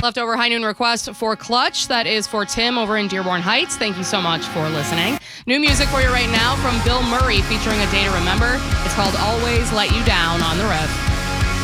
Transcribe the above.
Leftover high noon request for Clutch. That is for Tim over in Dearborn Heights. Thank you so much for listening. New music for you right now from Bill Murray featuring A Day to Remember. It's called Always Let You Down on the Riff.